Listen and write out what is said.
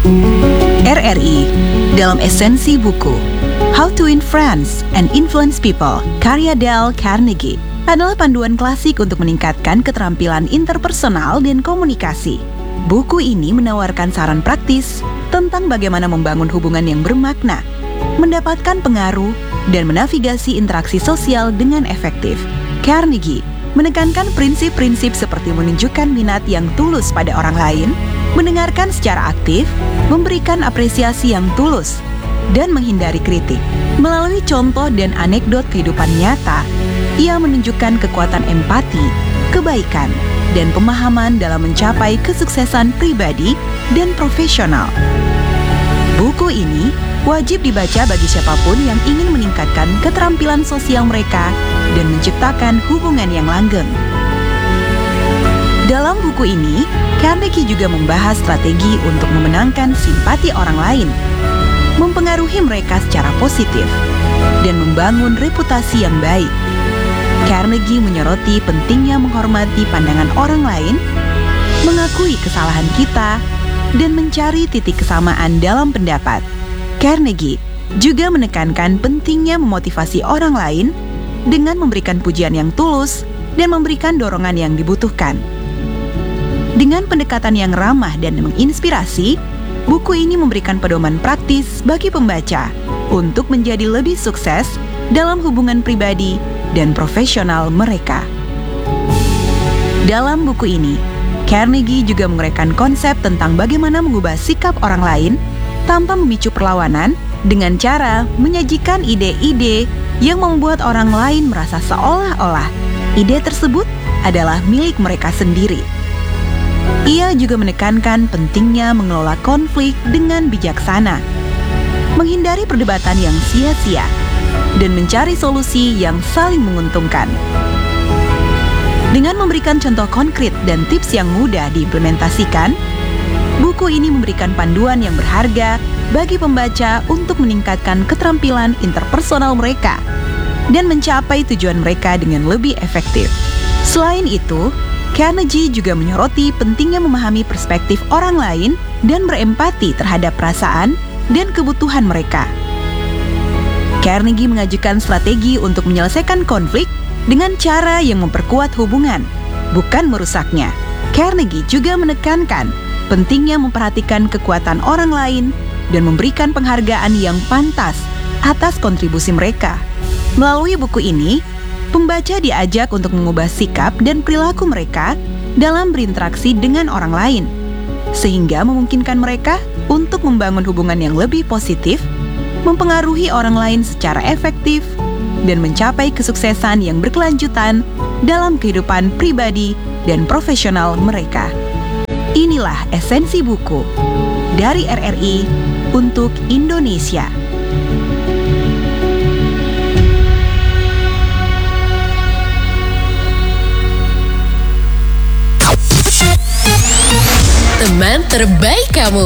RRI dalam esensi buku How to Win Friends and Influence People karya Dale Carnegie adalah panduan klasik untuk meningkatkan keterampilan interpersonal dan komunikasi. Buku ini menawarkan saran praktis tentang bagaimana membangun hubungan yang bermakna, mendapatkan pengaruh, dan menavigasi interaksi sosial dengan efektif. Carnegie menekankan prinsip-prinsip seperti menunjukkan minat yang tulus pada orang lain, mendengarkan secara aktif, memberikan apresiasi yang tulus, dan menghindari kritik. Melalui contoh dan anekdot kehidupan nyata, ia menunjukkan kekuatan empati, kebaikan, dan pemahaman dalam mencapai kesuksesan pribadi dan profesional. Buku ini wajib dibaca bagi siapapun yang ingin meningkatkan keterampilan sosial mereka dan menciptakan hubungan yang langgeng. Dalam buku ini, Carnegie juga membahas strategi untuk memenangkan simpati orang lain, mempengaruhi mereka secara positif, dan membangun reputasi yang baik. Carnegie menyoroti pentingnya menghormati pandangan orang lain, mengakui kesalahan kita, dan mencari titik kesamaan dalam pendapat. Carnegie juga menekankan pentingnya memotivasi orang lain dengan memberikan pujian yang tulus dan memberikan dorongan yang dibutuhkan. Dengan pendekatan yang ramah dan menginspirasi, buku ini memberikan pedoman praktis bagi pembaca untuk menjadi lebih sukses dalam hubungan pribadi dan profesional mereka. Dalam buku ini, Carnegie juga menguraikan konsep tentang bagaimana mengubah sikap orang lain tanpa memicu perlawanan dengan cara menyajikan ide-ide yang membuat orang lain merasa seolah-olah ide tersebut adalah milik mereka sendiri. Ia juga menekankan pentingnya mengelola konflik dengan bijaksana, menghindari perdebatan yang sia-sia, dan mencari solusi yang saling menguntungkan. Dengan memberikan contoh konkret dan tips yang mudah diimplementasikan, buku ini memberikan panduan yang berharga bagi pembaca untuk meningkatkan keterampilan interpersonal mereka dan mencapai tujuan mereka dengan lebih efektif. Selain itu, Carnegie juga menyoroti pentingnya memahami perspektif orang lain dan berempati terhadap perasaan dan kebutuhan mereka. Carnegie mengajukan strategi untuk menyelesaikan konflik dengan cara yang memperkuat hubungan, bukan merusaknya. Carnegie juga menekankan pentingnya memperhatikan kekuatan orang lain dan memberikan penghargaan yang pantas atas kontribusi mereka. Melalui buku ini, pembaca diajak untuk mengubah sikap dan perilaku mereka dalam berinteraksi dengan orang lain, sehingga memungkinkan mereka untuk membangun hubungan yang lebih positif, mempengaruhi orang lain secara efektif, dan mencapai kesuksesan yang berkelanjutan dalam kehidupan pribadi dan profesional mereka. Inilah esensi buku dari RRI untuk Indonesia. Teman terbaik kamu.